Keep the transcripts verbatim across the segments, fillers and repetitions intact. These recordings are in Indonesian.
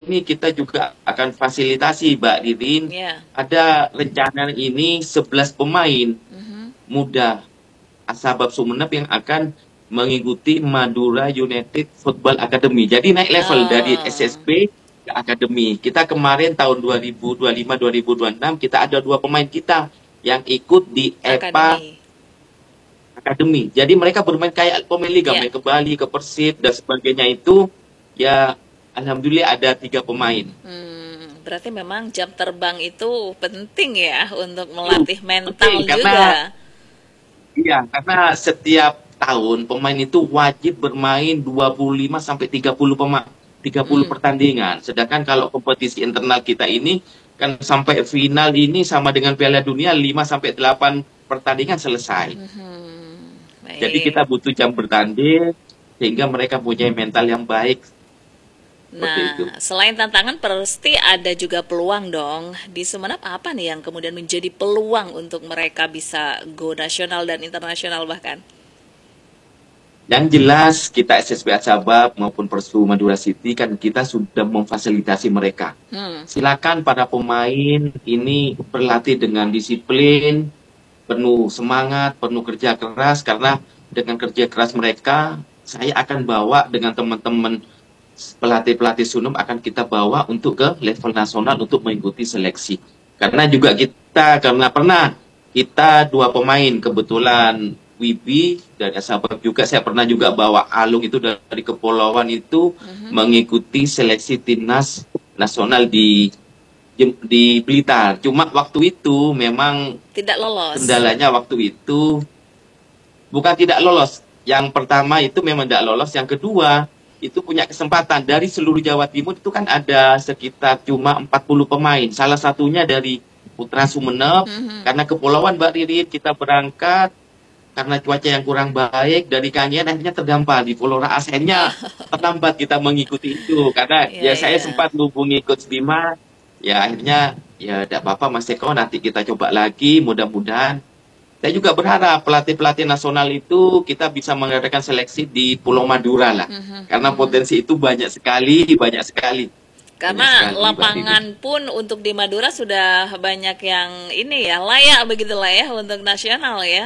ini kita juga akan fasilitasi, Mbak Ririn. Ya. Ada rencana ini sebelas pemain Mhm. muda Asabab Sumeneb yang akan mengikuti Madura United Football Academy. Jadi naik level dari S S Oh, B ke akademi. Kita kemarin tahun dua ribu dua puluh lima dua ribu dua puluh enam kita ada dua pemain kita yang ikut di E P A akademi. Academy. Jadi mereka bermain kayak pemain liga, Ya. main ke Bali, ke Persib dan sebagainya itu ya alhamdulillah ada tiga pemain. Hmm, berarti memang jam terbang itu penting ya untuk Itu melatih mental penting karena juga. iya, karena setiap tahun pemain itu wajib bermain dua puluh lima sampai tiga puluh pema tiga puluh Hmm. pertandingan. Sedangkan kalau kompetisi internal kita ini kan sampai final ini sama dengan Piala Dunia lima sampai delapan pertandingan selesai. Mhm. Jadi Baik. kita butuh jam bertanding sehingga mereka punya mental yang baik seperti itu. Nah, selain tantangan pasti ada juga peluang dong. Di Sumeneb apa nih yang kemudian menjadi peluang untuk mereka bisa go nasional dan internasional bahkan? Yang jelas kita S S B Asabab maupun Persu Madura City kan kita sudah memfasilitasi mereka. Hmm. Silakan para pemain ini berlatih dengan disiplin, penuh semangat, penuh kerja keras karena dengan kerja keras mereka saya akan bawa dengan teman-teman pelatih-pelatih Sunem akan kita bawa untuk ke level nasional untuk mengikuti seleksi. Karena juga kita karena pernah kita dua pemain kebetulan Wibi dan Asabab juga saya pernah juga bawa Alung itu dari Kepulauan itu Mhm. mengikuti seleksi timnas nasional di di Blitar. Cuma waktu itu memang Tidak lolos. kendalanya waktu itu bukan tidak lolos. Yang pertama itu memang tidak lolos. Yang kedua itu punya kesempatan dari seluruh Jawa Timur itu kan ada sekitar cuma empat puluh pemain. Salah satunya dari Putra Sumeneb Mhm. karena kepulauan Mbak Ririn kita berangkat karena cuaca yang kurang baik dari Kanyan akhirnya terdampar di Pulau Raas akhirnya terlambat kita mengikuti itu karena Iya, ya saya iya. sempat hubungi Coach Bima ya akhirnya ya tidak apa-apa Mas Eko nanti kita coba lagi mudah-mudahan saya juga berharap pelatih-pelatih nasional itu kita bisa mengadakan seleksi di Pulau Madura lah Mhm, karena mhm. potensi itu banyak sekali banyak sekali banyak Karena sekali Mbak Didi. lapangan pun untuk di Madura sudah banyak yang ini ya, layak begitulah ya untuk nasional ya.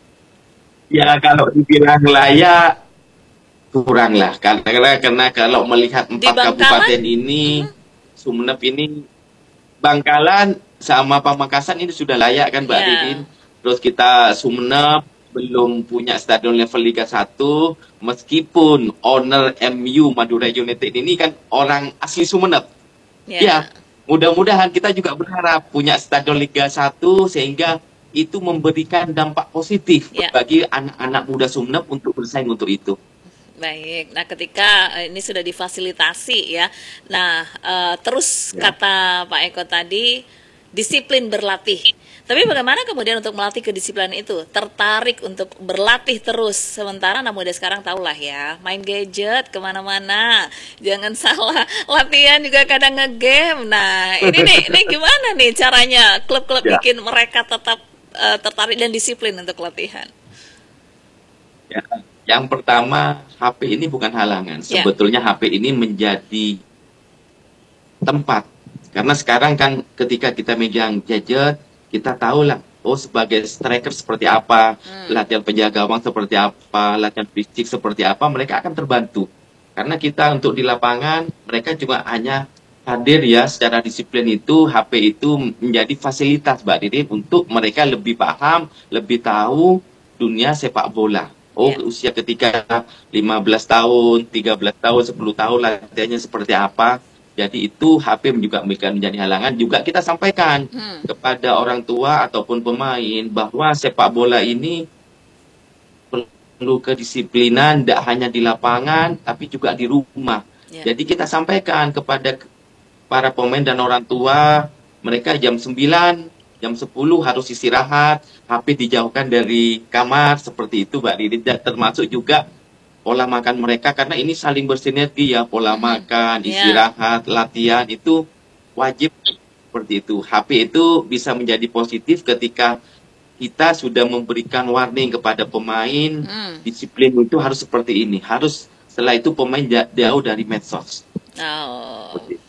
Ya kalau dibilang layak kurang lah karena karena kalau melihat Di empat Bangkalan, kabupaten ini mhm, Sumeneb ini Bangkalan sama Pamekasan ini sudah layak kan Mbak Didin. ya, Terus kita Sumeneb belum punya stadion level Liga satu meskipun owner M U Madura United ini kan orang asli Sumeneb. ya, Ya, mudah-mudahan kita juga berharap punya stadion Liga satu sehingga itu memberikan dampak positif ya. bagi anak-anak muda Sumeneb untuk bersaing untuk itu. Baik. Nah, ketika eh, ini sudah difasilitasi ya. Nah, eh, terus Ya. kata Pak Eko tadi disiplin berlatih. Tapi bagaimana kemudian untuk melatih kedisiplinan itu? Tertarik untuk berlatih terus. Sementara anak muda sekarang tahulah ya, main gadget kemana-mana. Jangan salah, latihan juga kadang ngegame. Nah, ini nih, ini gimana nih caranya klub-klub Ya. bikin mereka tetap eh, tertarik dan disiplin untuk latihan? Ya. Yang pertama, H P ini bukan halangan. Ya, Sebetulnya H P ini menjadi tempat. Karena sekarang kan ketika kita megang gadget, kita tahu lah, oh sebagai striker seperti apa, hmm, latihan penjaga gawang seperti apa, latihan fisik seperti apa, mereka akan terbantu. Karena kita untuk di lapangan, mereka juga hanya hadir ya secara disiplin itu, H P itu menjadi fasilitas Mbak Didi untuk mereka lebih paham, lebih tahu dunia sepak bola. Oh, ya. usia ketika lima belas tahun, tiga belas tahun, sepuluh tahun latihannya seperti apa. Jadi itu H P juga bukan menjadi halangan. Juga kita sampaikan Hmm, kepada orang tua ataupun pemain bahwa sepak bola ini perlu kedisiplinan tidak hanya di lapangan tapi juga di rumah. ya. Jadi kita sampaikan kepada para pemain dan orang tua mereka jam sembilan, jam sepuluh harus istirahat, H P dijauhkan dari kamar seperti itu Mbak Didi. Dan termasuk juga pola makan mereka karena ini saling bersinergi ya pola Mhm, makan, ya. istirahat, latihan itu wajib seperti itu. H P itu bisa menjadi positif ketika kita sudah memberikan warning kepada pemain, Hmm. disiplin itu harus seperti ini. Harus setelah itu pemain jauh dari medsos. Oh,